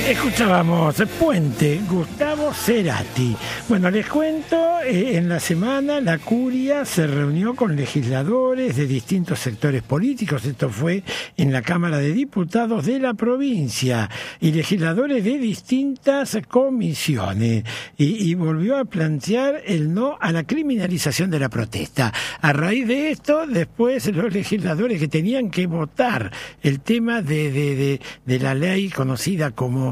Escuchábamos Puente, Gustavo Cerati. Bueno, les cuento, en la semana la Curia se reunió con legisladores de distintos sectores políticos. Esto fue en la Cámara de Diputados de la provincia y legisladores de distintas comisiones. Y volvió a plantear el no a la criminalización de la protesta. A raíz de esto, después los legisladores que tenían que votar el tema de la ley conocida como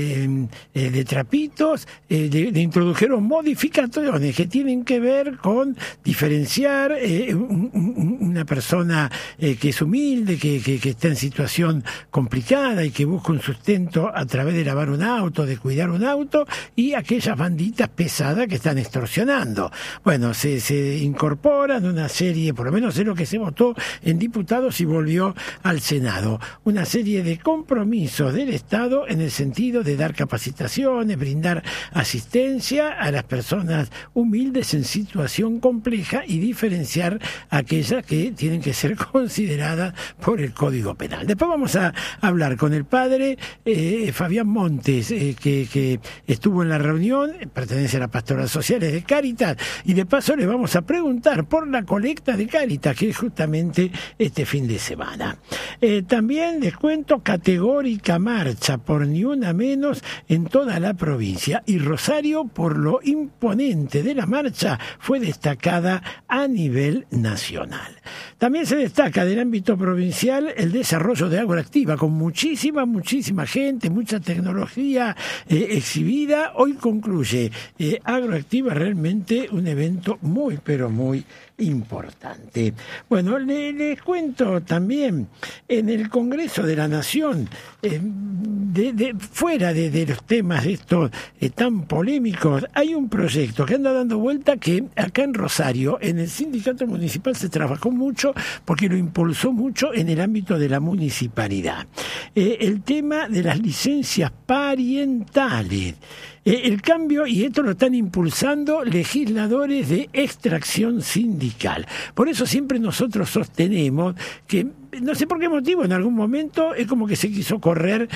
de trapitos, introdujeron modificaciones que tienen que ver con diferenciar una persona que es humilde, que está en situación complicada y que busca un sustento a través de lavar un auto, de cuidar un auto, y aquellas banditas pesadas que están extorsionando. Bueno, se incorporan una serie, por lo menos es lo que se votó en diputados y volvió al Senado, una serie de compromisos del Estado en el sentido de dar capacitaciones, brindar asistencia a las personas humildes en situación compleja y diferenciar aquellas que tienen que ser consideradas por el Código Penal. Después vamos a hablar con el padre Fabián Montes, que estuvo en la reunión, pertenece a la Pastoral Sociales de Cáritas, y de paso le vamos a preguntar por la colecta de Cáritas, que es justamente este fin de semana. También les cuento, categórica marcha por Ni Una Menos en toda la provincia, y Rosario, por lo imponente de la marcha, fue destacada a nivel nacional. También se destaca del ámbito provincial el desarrollo de Agroactiva, con muchísima gente, mucha tecnología exhibida. Hoy concluye Agroactiva, realmente un evento muy, pero muy importante. Bueno, les cuento también, en el Congreso de la Nación, fuera de los temas estos tan polémicos, hay un proyecto que anda dando vuelta que acá en Rosario, en el sindicato municipal, se trabajó mucho porque lo impulsó mucho en el ámbito de la municipalidad. El tema de las licencias parientales. El cambio, y esto lo están impulsando legisladores de extracción sindical. Por eso siempre nosotros sostenemos que, no sé por qué motivo, en algún momento es como que se quiso correr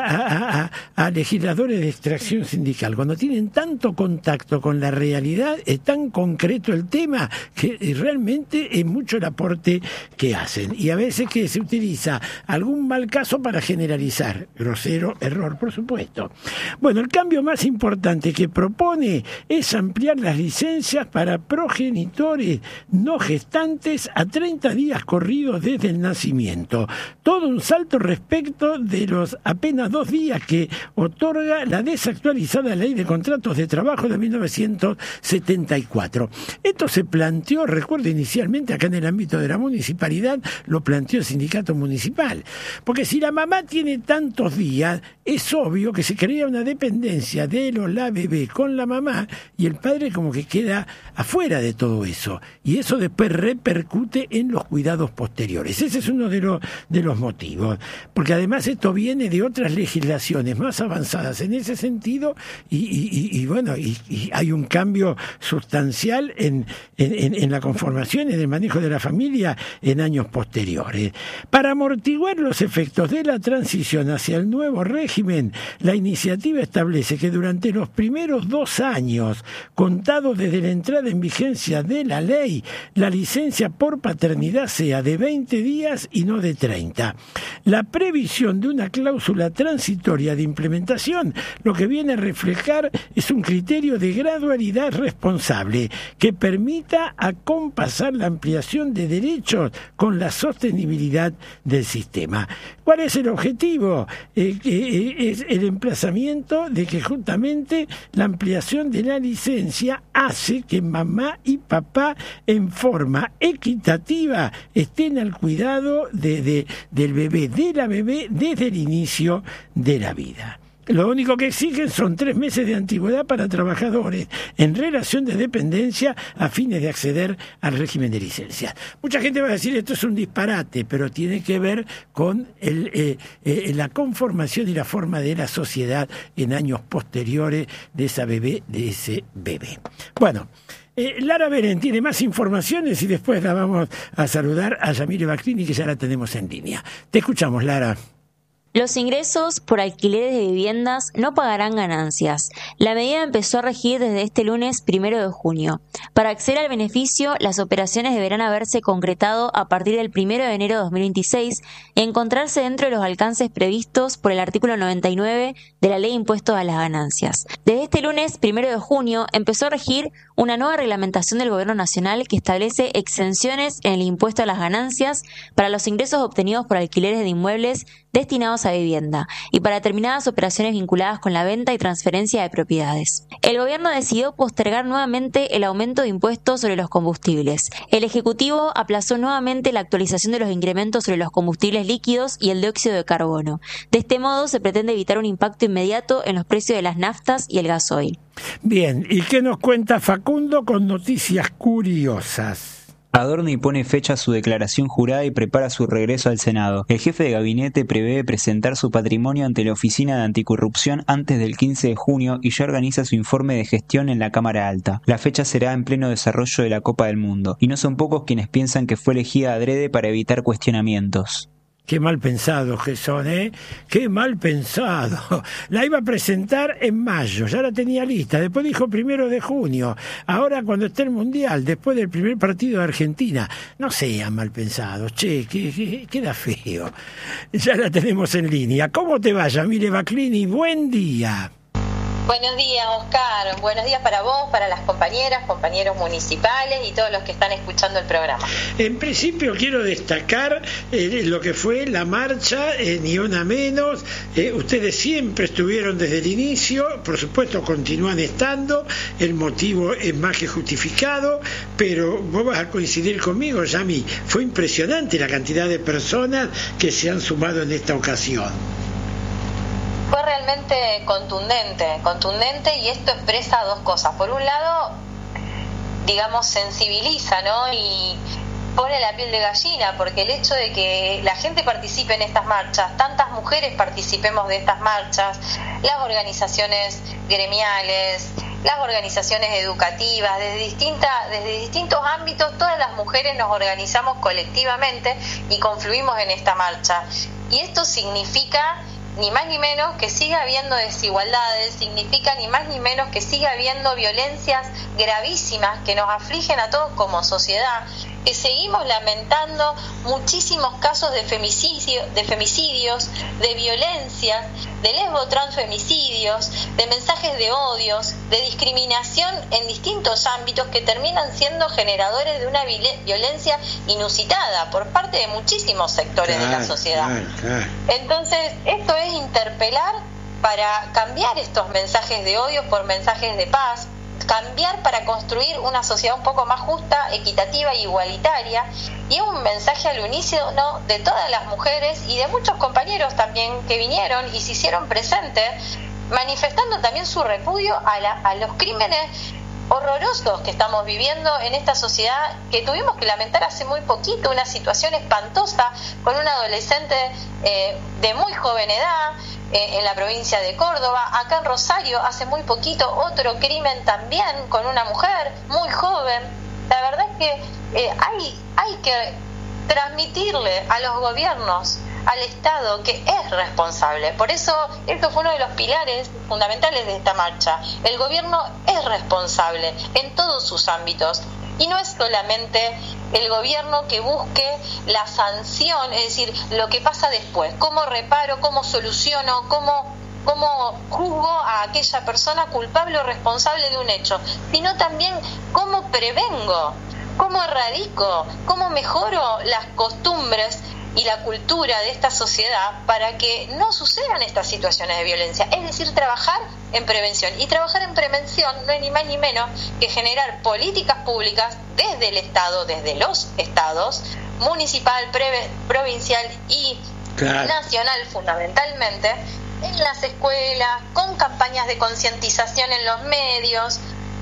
a legisladores de extracción sindical. Cuando tienen tanto contacto con la realidad, es tan concreto el tema, que realmente es mucho el aporte que hacen. Y a veces que se utiliza algún mal caso para generalizar. Grosero error, por supuesto. Bueno, el cambio más importante que propone es ampliar las licencias para progenitores no gestantes a 30 días corridos desde el nacimiento. Todo un salto respecto de los apenas 2 días que otorga la desactualizada Ley de Contratos de Trabajo de 1974. Esto se planteó, recuerdo, inicialmente acá en el ámbito de la municipalidad, lo planteó el sindicato municipal. Porque si la mamá tiene tantos días, es obvio que se crea una dependencia de la bebé con la mamá, y el padre como que queda afuera de todo eso, y eso después repercute en los cuidados posteriores. Ese es uno de los motivos, porque además esto viene de otras legislaciones más avanzadas en ese sentido, y hay un cambio sustancial en la conformación y en el manejo de la familia en años posteriores. Para amortiguar los efectos de la transición hacia el nuevo régimen, la iniciativa establece que durante los primeros 2 años, contados desde la entrada en vigencia de la ley, la licencia por paternidad sea de 20 días y no de 30. La previsión de una cláusula transitoria de implementación lo que viene a reflejar es un criterio de gradualidad responsable que permita acompasar la ampliación de derechos con la sostenibilidad del sistema. ¿Cuál es el objetivo? Es el emplazamiento de que justamente la ampliación de la licencia hace que mamá y papá en forma equitativa estén al cuidado del bebé, de la bebé, desde el inicio de la vida. Lo único que exigen son 3 meses de antigüedad para trabajadores en relación de dependencia a fines de acceder al régimen de licencias. Mucha gente va a decir esto es un disparate, pero tiene que ver con la conformación y la forma de la sociedad en años posteriores de esa bebé, de ese bebé. Bueno, Lara Beren tiene más informaciones y después la vamos a saludar a Yamile Bacrini, que ya la tenemos en línea. Te escuchamos, Lara. Los ingresos por alquileres de viviendas no pagarán ganancias. La medida empezó a regir desde este lunes 1 de junio. Para acceder al beneficio, las operaciones deberán haberse concretado a partir del 1 de enero de 2026 y encontrarse dentro de los alcances previstos por el artículo 99 de la Ley de Impuestos a las Ganancias. Desde este lunes 1 de junio empezó a regir una nueva reglamentación del Gobierno Nacional que establece exenciones en el impuesto a las ganancias para los ingresos obtenidos por alquileres de inmuebles destinados a vivienda y para determinadas operaciones vinculadas con la venta y transferencia de propiedades. El gobierno decidió postergar nuevamente el aumento de impuestos sobre los combustibles. El Ejecutivo aplazó nuevamente la actualización de los incrementos sobre los combustibles líquidos y el dióxido de carbono. De este modo se pretende evitar un impacto inmediato en los precios de las naftas y el gasoil. Bien, ¿y qué nos cuenta Facundo con noticias curiosas? Adorna y pone fecha a su declaración jurada y prepara su regreso al Senado. El jefe de gabinete prevé presentar su patrimonio ante la Oficina de Anticorrupción antes del 15 de junio y ya organiza su informe de gestión en la Cámara Alta. La fecha será en pleno desarrollo de la Copa del Mundo, y no son pocos quienes piensan que fue elegida adrede para evitar cuestionamientos. Qué mal pensados que son, ¿eh? Qué mal pensado. La iba a presentar en mayo, ya la tenía lista. Después dijo 1 de junio. Ahora cuando esté el Mundial, después del primer partido de Argentina. No sean mal pensados, che, queda feo. Ya la tenemos en línea. ¿Cómo te va, Yamile Baclini? Buen día. Buenos días, Oscar. Buenos días para vos, para las compañeras, compañeros municipales y todos los que están escuchando el programa. En principio quiero destacar lo que fue la marcha, ni una menos. Ustedes siempre estuvieron desde el inicio, por supuesto continúan estando, el motivo es más que justificado, pero vos vas a coincidir conmigo, Yami, fue impresionante la cantidad de personas que se han sumado en esta ocasión. Fue realmente contundente y esto expresa dos cosas. Por un lado, digamos, sensibiliza, ¿no? Y pone la piel de gallina, porque el hecho de que la gente participe en estas marchas, tantas mujeres participemos de estas marchas, las organizaciones gremiales, las organizaciones educativas, desde distintos ámbitos, todas las mujeres nos organizamos colectivamente y confluimos en esta marcha. Y esto significa ni más ni menos que siga habiendo desigualdades, significa ni más ni menos que siga habiendo violencias gravísimas que nos afligen a todos como sociedad, que seguimos lamentando muchísimos casos de femicidios, de violencias, de lesbotransfemicidios, de mensajes de odios, de discriminación en distintos ámbitos que terminan siendo generadores de una violencia inusitada por parte de muchísimos sectores de la sociedad. Entonces, esto es interpelar para cambiar estos mensajes de odio por mensajes de paz, cambiar para construir una sociedad un poco más justa, equitativa e igualitaria, y es un mensaje al unísono de todas las mujeres y de muchos compañeros también que vinieron y se hicieron presentes, manifestando también su repudio a los crímenes horrorosos que estamos viviendo en esta sociedad, que tuvimos que lamentar hace muy poquito, una situación espantosa con una adolescente de muy joven edad en la provincia de Córdoba. Acá en Rosario hace muy poquito otro crimen también con una mujer muy joven. La verdad es que hay que transmitirle a los gobiernos, al Estado, que es responsable. Por eso esto fue uno de los pilares fundamentales de esta marcha. El gobierno es responsable en todos sus ámbitos y no es solamente el gobierno que busque la sanción, es decir, lo que pasa después, cómo reparo, cómo soluciono, cómo juzgo a aquella persona culpable o responsable de un hecho, sino también cómo prevengo, cómo erradico, cómo mejoro las costumbres y la cultura de esta sociedad para que no sucedan estas situaciones de violencia, es decir, trabajar en prevención. Y trabajar en prevención no es ni más ni menos que generar políticas públicas desde el Estado, desde los estados, municipal, provincial y nacional fundamentalmente, en las escuelas, con campañas de concientización en los medios,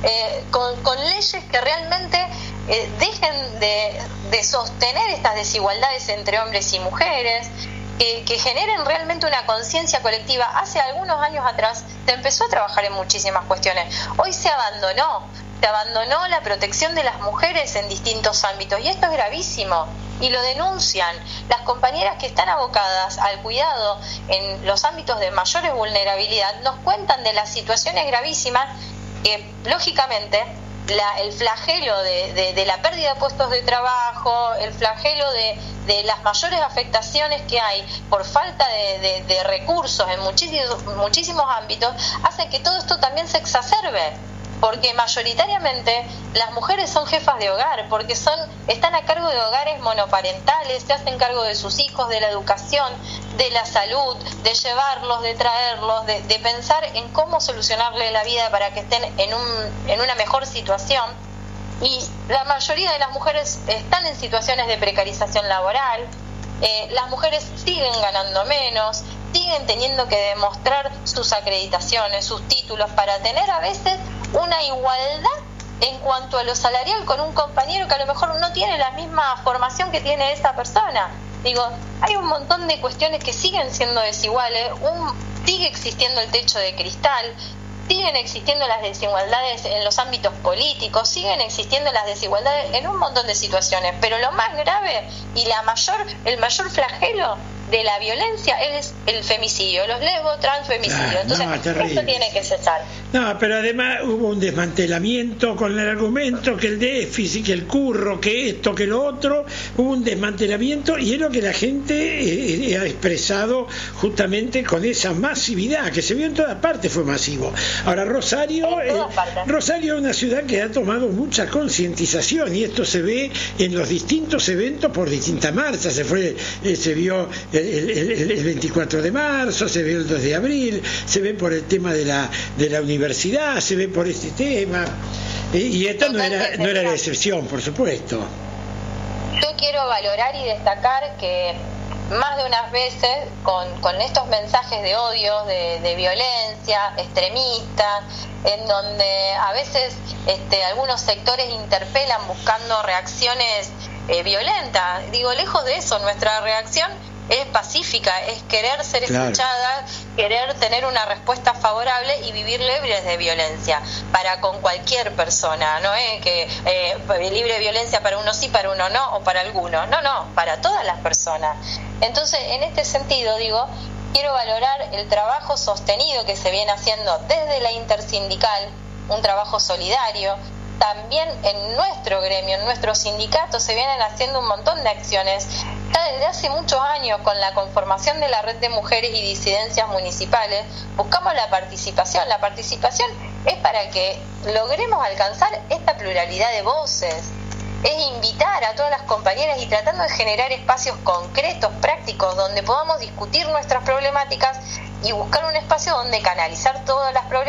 con leyes que realmente dejen de sostener estas desigualdades entre hombres y mujeres, que generen realmente una conciencia colectiva. Hace algunos años atrás se empezó a trabajar en muchísimas cuestiones. Hoy se abandonó la protección de las mujeres en distintos ámbitos, y esto es gravísimo. y lo denuncian. Las compañeras que están abocadas al cuidado en los ámbitos de mayores vulnerabilidad nos cuentan de las situaciones gravísimas que, lógicamente, el flagelo de la pérdida de puestos de trabajo, el flagelo de las mayores afectaciones que hay por falta de recursos en muchísimos ámbitos, hacen que todo esto también se exacerbe, porque mayoritariamente las mujeres son jefas de hogar, porque están a cargo de hogares monoparentales, se hacen cargo de sus hijos, de la educación, de la salud, de llevarlos, de traerlos, de pensar en cómo solucionarle la vida para que estén en una mejor situación. Y la mayoría de las mujeres están en situaciones de precarización laboral, las mujeres siguen ganando menos, siguen teniendo que demostrar sus acreditaciones, sus títulos, para tener a veces una igualdad en cuanto a lo salarial con un compañero que a lo mejor no tiene la misma formación que tiene esa persona. Digo, hay un montón de cuestiones que siguen siendo desiguales, sigue existiendo el techo de cristal, siguen existiendo las desigualdades en los ámbitos políticos, siguen existiendo las desigualdades en un montón de situaciones, pero lo más grave y el mayor flagelo de la violencia es el femicidio, los lesbo-transfemicidios. Entonces, esto tiene que cesar. No, pero además hubo un desmantelamiento con el argumento que el déficit, que el curro, que esto, que lo otro, hubo un desmantelamiento, y es lo que la gente ha expresado justamente con esa masividad que se vio en todas partes. Fue masivo. Ahora Rosario es una ciudad que ha tomado mucha concientización, y esto se ve en los distintos eventos por distintas marchas. Se vio el 24 de marzo, se ve el 2 de abril, se ve por el tema de la universidad, se ve por este tema, y esta no era la excepción, por supuesto. Yo quiero valorar y destacar que más de unas veces con estos mensajes de odio, de violencia extremista, en donde a veces algunos sectores interpelan buscando reacciones violentas. Digo, lejos de eso, nuestra reacción es pacífica, es querer ser escuchada, querer tener una respuesta favorable y vivir libres de violencia para con cualquier persona. No es que libre de violencia para uno sí, para uno no, o para algunos. No, para todas las personas. Entonces, en este sentido, digo, quiero valorar el trabajo sostenido que se viene haciendo desde la intersindical, un trabajo solidario. También en nuestro gremio, en nuestro sindicato, se vienen haciendo un montón de acciones. Ya desde hace muchos años, con la conformación de la Red de Mujeres y Disidencias Municipales, buscamos la participación. La participación es para que logremos alcanzar esta pluralidad de voces. Es invitar a todas las compañeras y tratando de generar espacios concretos, prácticos, donde podamos discutir nuestras problemáticas y buscar un espacio donde canalizar todas las problemáticas